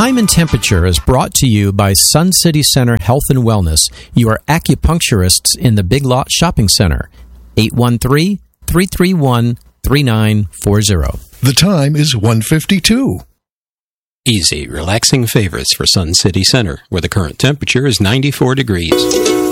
Time and Temperature is brought to you by Sun City Center Health and Wellness, your acupuncturists in the Big Lot Shopping Center. 813-331-3940. The time is 1:52. Easy, relaxing favorites for Sun City Center, where the current temperature is 94 degrees.